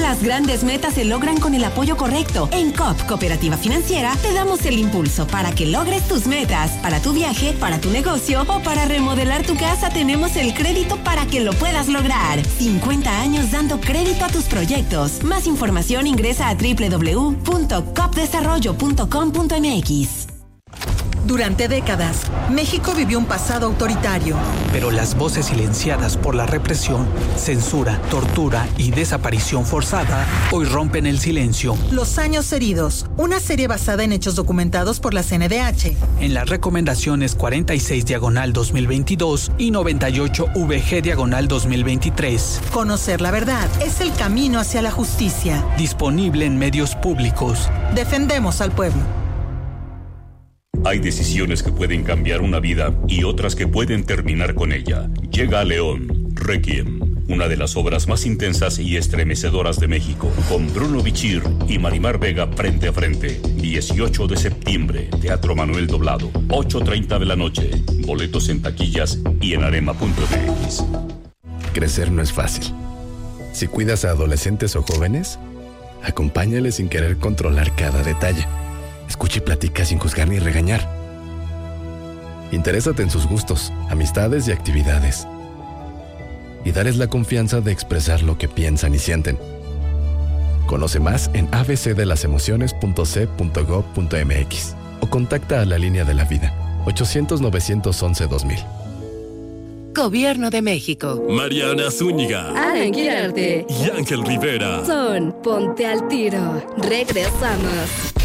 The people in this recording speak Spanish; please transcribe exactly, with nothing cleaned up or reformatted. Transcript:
Las grandes metas se logran con el apoyo correcto. En C O P, Cooperativa Financiera, te damos el impulso para que logres tus metas. Para tu viaje, para tu negocio o para remodelar tu casa, tenemos el crédito para que lo puedas lograr. cincuenta años dando crédito a tus proyectos. Más información ingresa a doble u doble u doble u punto cop desarrollo punto com punto m x. Durante décadas, México vivió un pasado autoritario. Pero las voces silenciadas por la represión, censura, tortura y desaparición forzada hoy rompen el silencio. Los años heridos, una serie basada en hechos documentados por la C N D H. En las recomendaciones cuarenta y seis diagonal dos mil veintidós y noventa y ocho V G diagonal dos mil veintitrés. Conocer la verdad es el camino hacia la justicia. Disponible en medios públicos. Defendemos al pueblo. Hay decisiones que pueden cambiar una vida y otras que pueden terminar con ella. Llega a León, Requiem, una de las obras más intensas y estremecedoras de México, con Bruno Bichir y Marimar Vega frente a frente. dieciocho de septiembre, Teatro Manuel Doblado, ocho treinta de la noche. Boletos en taquillas y en arema punto m x. Crecer no es fácil. Si cuidas a adolescentes o jóvenes, acompáñales sin querer controlar cada detalle. Escucha y platica sin juzgar ni regañar. Interésate en sus gustos, amistades y actividades. Y darles la confianza de expresar lo que piensan y sienten. Conoce más en a b c de las emociones punto c punto gov punto m x o contacta a la línea de la vida ochocientos novecientos once dos mil. Gobierno de México. Mariana Zúñiga. Alan Quirarte. Y Ángel Rivera. Son Ponte al Tiro. Regresamos.